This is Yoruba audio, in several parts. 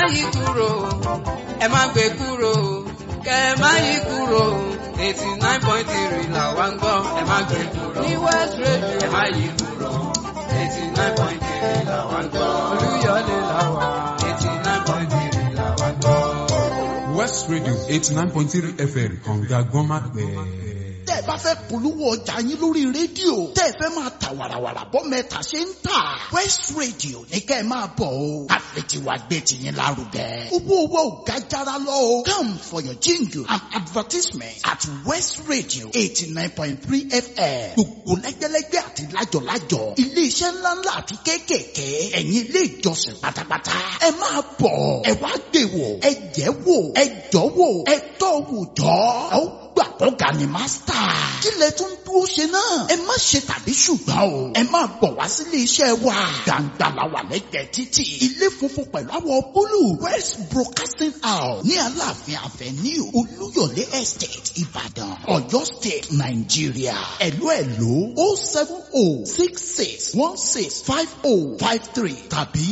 yí kúrò, ẹ má gbé kúrò, kẹ́ ẹ má yí kúrò. 89.3 là wá ń gbọ́, ẹ má gbé kúrò. Ní West Radio, ẹ má yí kúrò. 89.3 là wá ń gbọ́. Olúyọ̀lé là wá. 89.3 là wá ń gbọ́. West Radio 89.3 FM kọ̀ǹga gbọ́nmágbẹ́. Tẹ́ ẹ bá fẹ́ polówó ọjà yín lórí rédíò, tẹ́ ẹ fẹ́ máa ta wàràwàrà bọ́ mẹ́ta ṣe ń tà. West Radio ní kẹ́ ẹ máa bọ̀ o. Àfẹ̀tiwa gbé tiyín lárugẹ. Owó owó ò ga jára lọ o. Come for your jingle and advertisement at West Radio 89.3 FM. Gbogbo lẹ́gbẹ́lẹ́gbẹ́ àti lájọ̀lájọ̀. Ilé-iṣẹ́ ńláńlá àti kéékèèké. Ẹ̀yin ilé ìjọsìn pátápátá. Ẹ máa bọ̀. Ẹ wá gbé wò. Ẹ jẹ́ wò. Ẹ jọ́ wò. Ẹ tọ́ wò jọ́. Ẹ ó gbà ọ̀gá ni mástà. Kí lẹ tún dúró ṣe náà? Ẹ má ṣe tàbí ṣùgbọ́n o. Ẹ máa bọ̀ wá sílé iṣẹ́ wa. Gbàǹgbà la wà lẹ́gbẹ̀ẹ́ títì. Ilé funfun pẹ̀lú àwọ̀ búlù. West Broadcasting House ní Aláàfin Avenue Olúyọ̀lé Estate Ìbàdàn, Ọ̀yọ́ State, Nàìjíríà. Ẹ̀lú 07066165053 tàbí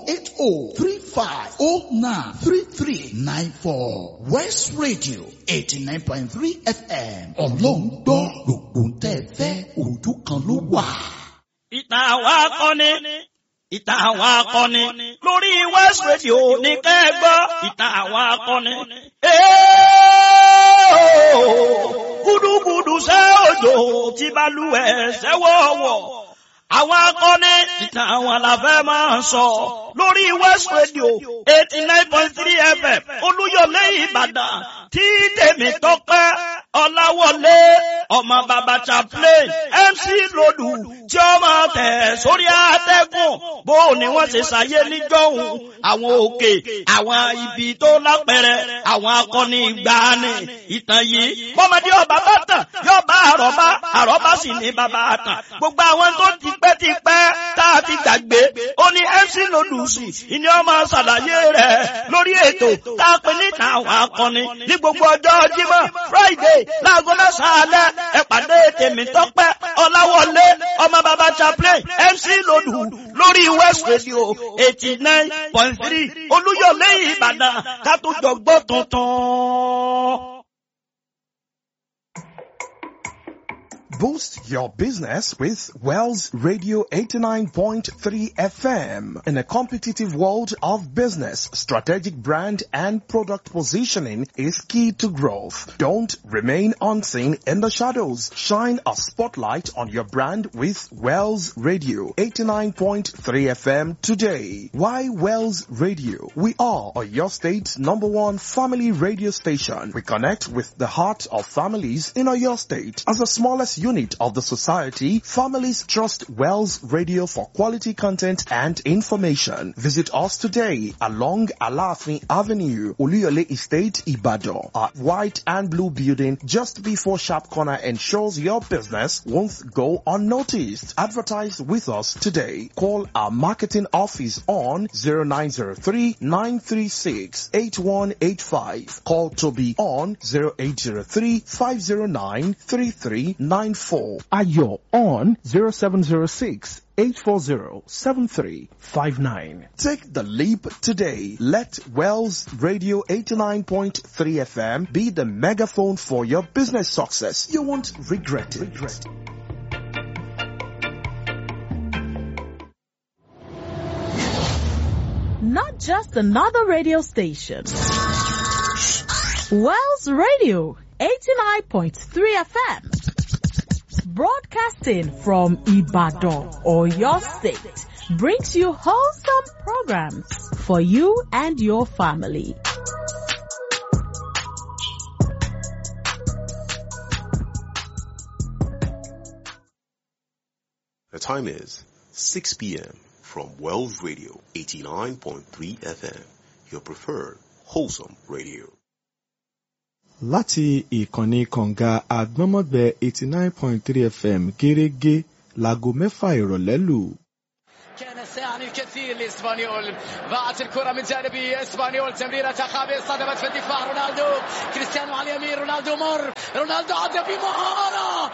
08035093394. West Radio 89.3 FM. Ọlọ́run gbọ́ gbogbo tẹ́ fẹ́ ojú kan ló wà. Ìtàn àwọn akọni. Ìtàn àwọn akọni lórí West Radio ní kẹ́gbọ́. Ìtàn àwọn akọni. Gúdúgúdú ṣẹ́ òjò tí balùwẹ̀ ṣẹ́wọ̀wọ̀. Àwọn akọni ìtàn àwọn làfẹ́ máa ń sọ lórí West Radio 89.3 FM Olúyọ̀lé Ìbàdàn tí tèmi tọ́pẹ́ Ọláwọlé ọmọ bàbá chaplain MC Lòdù tí ó máa tẹ̀ sórí àtẹ́gùn bó ni wọ́n ṣe ṣàyé níjọ́hun àwọn òkè àwọn ibi tó lápẹẹrẹ àwọn akọni ìgbàanì ìtàn yìí bọ́mọdé ọba bá tàn yóò bá àrọ́bá sì ní bàbá àtàn gbogbo àwọn tó ti pẹ́ tá a ti gbàgbé ó ní MC Lòdù sí ìní ọmọ ṣàlàyé rẹ̀ lórí ètò tá a pè níta àwọn akọni ní gbogbo ọjọ́ Jímọ̀ Friday láago mẹ́sàn-án alẹ́ ẹ pàdé tèmi tọ́pẹ́ Ọláwọlé ọmọ bàbá chaplain MC Lòdù lórí West Radio 89.3 Olúyọ̀lé Ìbàdàn ká tó jọ gbọ́ tuntun. Boost your business with Wells Radio 89.3 FM. In a competitive world of business, strategic brand and product positioning is key to growth. Don't remain unseen in the shadows. Shine a spotlight on your brand with Wells Radio 89.3 FM today. Why Wells Radio? We are your state's #1 family radio station. We connect with the heart of families in your state. As the smallest unit of the society, families trust Wells Radio for quality content and information. Visit us today along Aláàfin Avenue, Olúyọ̀lé Estate, Ìbàdàn. Our white and blue building just before Sharp Corner ensures your business won't go unnoticed. Advertise with us today. Call our marketing office on 0903-936-8185. Call Toby on 0803-509-3394. Ayo on 0706-840-7359. Take the leap today. Let Wells Radio 89.3 FM be the megaphone for your business success. You won't regret it. Not just another radio station. Wells Radio 89.3 FM. Broadcasting from Ibadan, Oyo State, brings you wholesome programs for you and your family. The time is 6 p.m. from Wells Radio 89.3 FM, your preferred wholesome radio. Láti ìkànnì kọ̀ǹga àgbọ́nmọ́gbẹ́ 89.3 FM gẹ́rẹ́gẹ́ láago 6 ìrọ̀lẹ́ lù. كان سيعني كثير لإسبانيول ضاعت الكرة من جانبي إسبانيول تمريرة خاطئة صدمت في الدفاع رونالدو كريستيانو على اليمين رونالدو مر رونالدو عدى بمهارة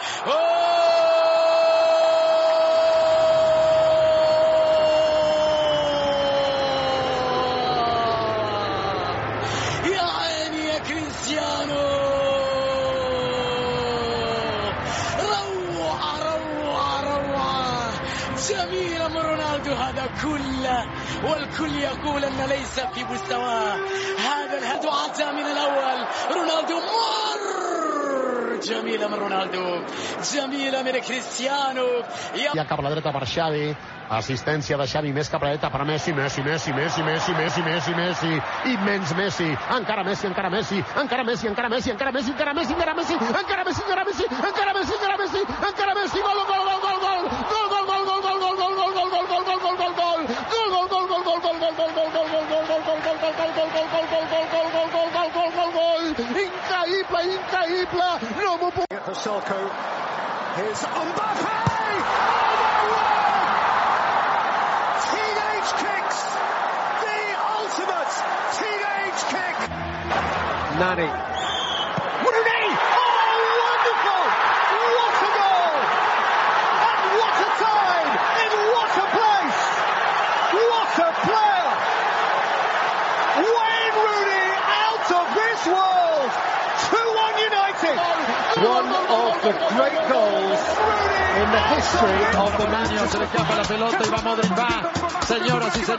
جميل من رونالدو هذا كله، والكل يقول أن ليس في مستواه. هذا الهدف عطى من الأول. رونالدو مر، جميلة من رونالدو، جميلة من كريستيانو. Ja cap a la dreta per Xavi, assistència de Xavi més cap a la dreta per Messi, Messi, immens Messi, encara Messi, encara Messi, encara Messi, encara Messi, encara Messi, encara Messi, encara Messi, encara Messi, encara Messi, encara Messi, encara Messi, encara Messi, gol, gol, gol, gol, gol, gol, gol, gol, gol, gol, gol, gol, gol, gol, gol, gol, gol, gol, gol, increïble, increïble, no m'ho puc... Here's Mbappé! Teenage kicks! The ultimate teenage kick! Nani. Rooney! Oh, wonderful! What a goal! And what a time! In what a place! What a player! Wayne Rooney out of this world! 2-1 United! One of the great goals in the history of the man. Se le escapa la pelota y va Modric, va. Señoras y señores.